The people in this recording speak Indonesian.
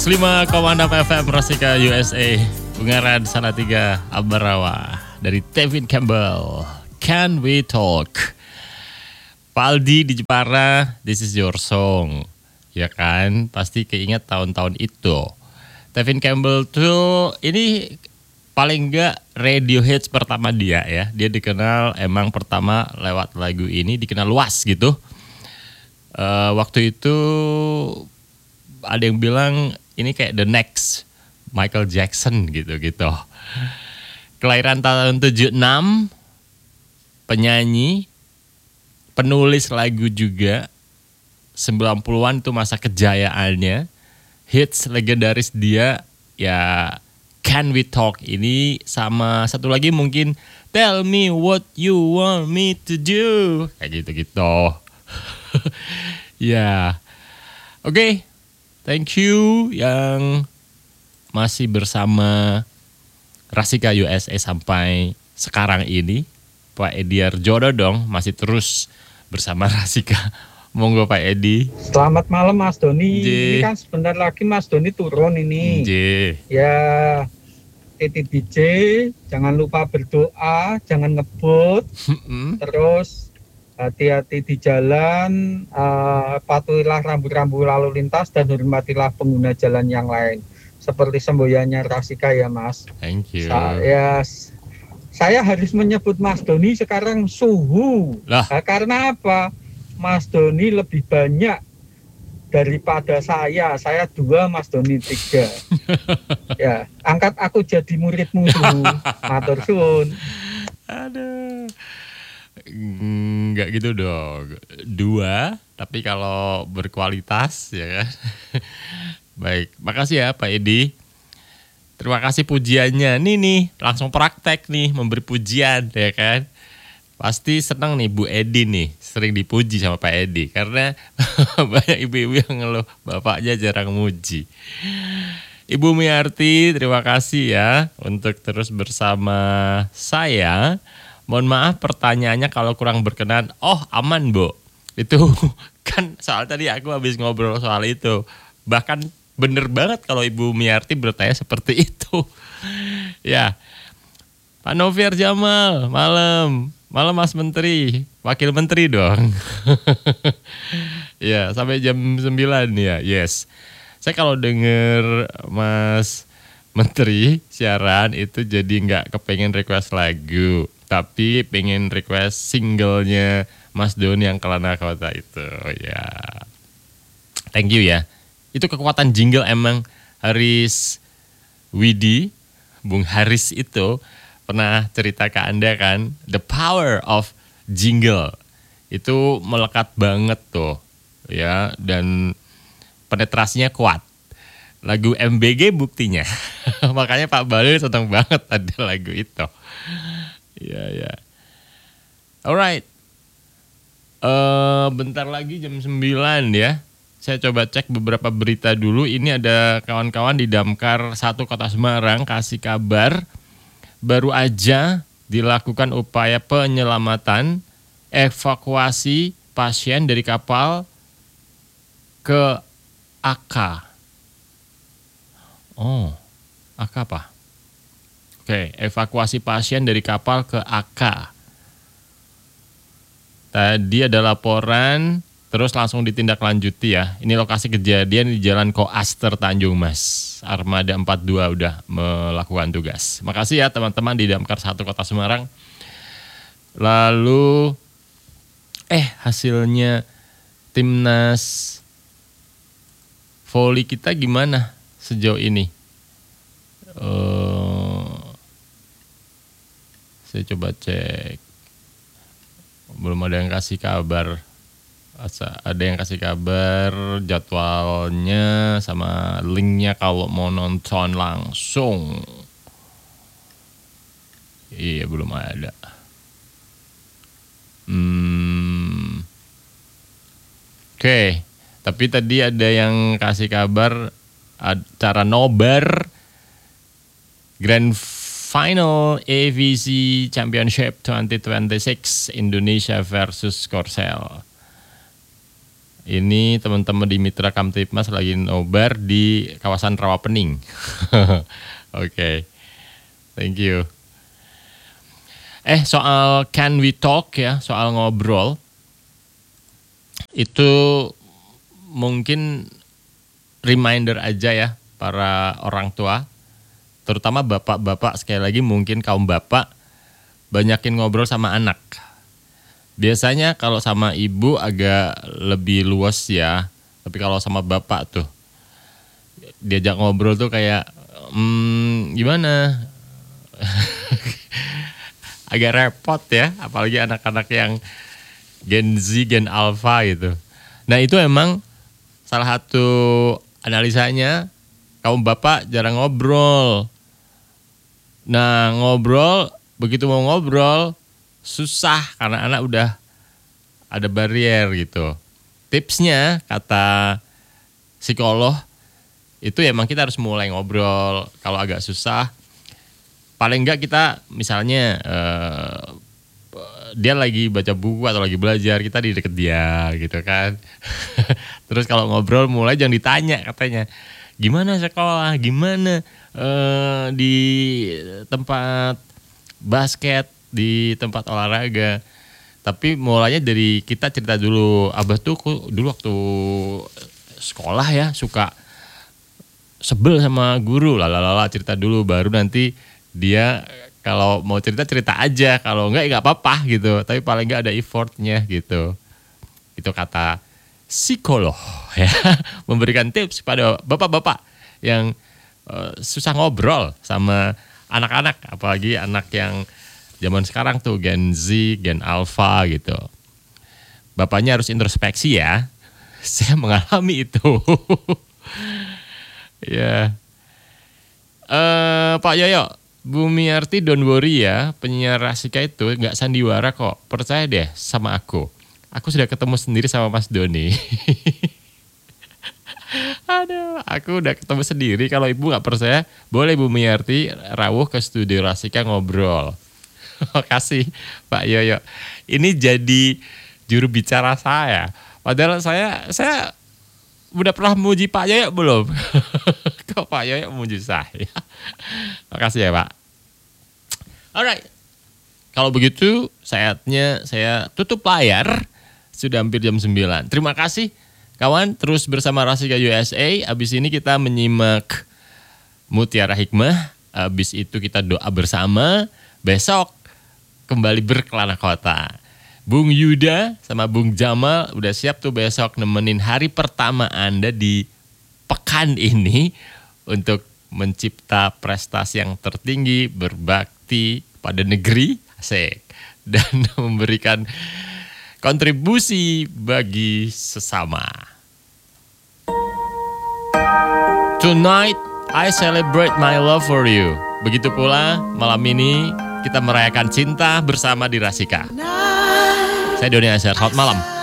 5,6 FM Rasika USA Ungaran Salatiga Ambarawa dari Tevin Campbell. Can we talk? Paldi di Jepara, this is your song. Ya kan, pasti keinget tahun-tahun itu. Tevin Campbell tuh ini paling enggak radio hits pertama dia ya. Dia dikenal emang pertama lewat lagu ini dikenal luas gitu. Waktu itu ada yang bilang ini kayak the next Michael Jackson gitu-gitu. Kelahiran tahun 76, penyanyi, penulis lagu juga. 90-an itu masa kejayaannya. Hits legendaris dia ya Can We Talk ini sama satu lagi mungkin Tell Me What You Want Me To Do. Kayak gitu-gitu. Ya. Oke. Thank you yang masih bersama Rasika USA sampai sekarang ini. Pak Edi Arjono dong masih terus bersama Rasika. Monggo Pak Edi. Selamat malam Mas Doni. Ini kan sebentar lagi Mas Doni turun ini. Ya TTBJ, jangan lupa berdoa, jangan ngebut. Terus hati-hati di jalan, patuhilah rambu-rambu lalu lintas dan hormatilah pengguna jalan yang lain. Seperti semboyannya Rasika ya Mas. Thank you. Saya harus menyebut Mas Doni sekarang suhu. Karena apa? Mas Doni lebih banyak daripada saya. Saya 2, Mas Doni 3. Ya, angkat aku jadi muridmu suhu. Matur suwun. Aduh. Enggak gitu dong. 2, tapi kalau berkualitas ya kan. Baik, makasih ya Pak Edi. Terima kasih pujiannya. Nih, langsung praktek nih memberi pujian ya kan. Pasti senang nih Bu Edi nih, sering dipuji sama Pak Edi. Karena banyak ibu-ibu yang ngeluh bapaknya jarang muji. Ibu Miarti, terima kasih ya untuk terus bersama saya. Mohon maaf pertanyaannya kalau kurang berkenan. Oh aman Bu. Itu kan soal tadi aku habis ngobrol soal itu. Bahkan bener banget kalau Ibu Miarti bertanya seperti itu. Ya. Pak Noviar Jamal, malam Mas Menteri. Wakil Menteri dong. Ya sampai jam 9 ya. Yes. Saya kalau denger Mas Menteri siaran itu jadi gak kepengen request lagu. Tapi pengen request singlenya Mas Doni yang Kelana Kota itu. Ya. Thank you ya. Itu kekuatan jingle emang. Haris Widi, Bung Haris itu pernah cerita ke Anda kan. The power of jingle. Itu melekat banget tuh. Ya. Dan penetrasinya kuat. Lagu MBG buktinya. Makanya Pak Balil senang banget ada lagu itu. Ya. Alright. Bentar lagi jam 9 ya. Saya coba cek beberapa berita dulu. Ini ada kawan-kawan di Damkar 1 Kota Semarang kasih kabar. Baru aja dilakukan upaya penyelamatan evakuasi pasien dari kapal ke AK. Oh, AK apa? Oke, evakuasi pasien dari kapal ke AK. Tadi ada laporan, terus langsung ditindaklanjuti ya. Ini lokasi kejadian di Jalan Koaster Tanjung Mas. Armada 42 udah melakukan tugas. Makasih ya teman-teman di Damkar 1 Kota Semarang. Lalu, hasilnya timnas voli kita gimana sejauh ini? Saya coba cek. Belum ada yang kasih kabar. Ada yang kasih kabar jadwalnya sama linknya kalau mau nonton langsung. Iya belum ada. Oke. Tapi tadi ada yang kasih kabar acara nobar Grand Final AVC Championship 2026 Indonesia versus Korsel. Ini teman-teman di Mitra Kamtipmas lagi nobar di kawasan Rawapening. Oke. Thank you. Soal can we talk ya, soal ngobrol. Itu mungkin reminder aja ya para orang tua, terutama bapak-bapak, sekali lagi mungkin kaum bapak, banyakin ngobrol sama anak. Biasanya kalau sama ibu agak lebih luas ya, tapi kalau sama bapak tuh diajak ngobrol tuh kayak gimana? Agak repot ya, apalagi anak-anak yang Gen Z, Gen Alpha gitu. Nah itu emang salah satu analisanya, kaum bapak jarang ngobrol. Nah ngobrol, begitu mau ngobrol susah karena anak udah ada barier gitu. Tipsnya kata psikolog itu emang kita harus mulai ngobrol. Kalau agak susah, paling enggak kita misalnya dia lagi baca buku atau lagi belajar, kita di deket dia gitu kan. Terus kalau ngobrol mulai jangan ditanya katanya, gimana sekolah, gimana di tempat basket, di tempat olahraga. Tapi mulainya dari kita cerita dulu. Abah tuh dulu waktu sekolah ya suka sebel sama guru, lalala, cerita dulu, baru nanti dia kalau mau cerita aja, kalau enggak ya enggak apa-apa gitu. Tapi paling enggak ada effortnya gitu. Itu kata psikolog ya, memberikan tips pada bapak-bapak yang susah ngobrol sama anak-anak, apalagi anak yang zaman sekarang tuh Gen Z, Gen Alpha gitu. Bapaknya harus introspeksi ya. Saya mengalami itu. Ya. Pak Yoyo, Bumiarti don't worry ya, penyiar Rasika itu nggak sandiwara kok. Percaya deh sama aku. Aku sudah ketemu sendiri sama Mas Doni. Aduh, aku udah ketemu sendiri. Kalau ibu nggak percaya, boleh Bumiarti rawuh ke studio Rasika ngobrol. Makasih Pak Yoyo. Ini jadi juru bicara saya. Padahal saya udah pernah muji Pak Yoyo belum? Kok Pak Yoyo muji saya? Makasih ya Pak. Alright. Kalau begitu saatnya saya tutup layar. Sudah hampir jam 9. Terima kasih kawan, terus bersama Rasika USA. Abis ini kita menyimak Mutiara Hikmah. Abis itu kita doa bersama. Besok kembali berkelana kota. Bung Yuda sama Bung Jamal udah siap tuh besok nemenin hari pertama Anda di pekan ini untuk mencipta prestasi yang tertinggi, berbakti pada negeri, asik, dan memberikan kontribusi bagi sesama. Tonight I celebrate my love for you. Begitu pula malam ini kita merayakan cinta bersama di Rasika. Saya Doni Azhar, selamat malam.